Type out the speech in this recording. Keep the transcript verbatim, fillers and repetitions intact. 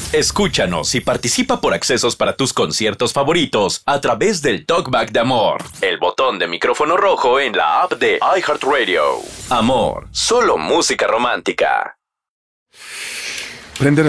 Escúchanos y participa por accesos para tus conciertos favoritos a través del Talkback de Amor, el botón de micrófono rojo en la app de iHeartRadio. Amor, solo música romántica. Prender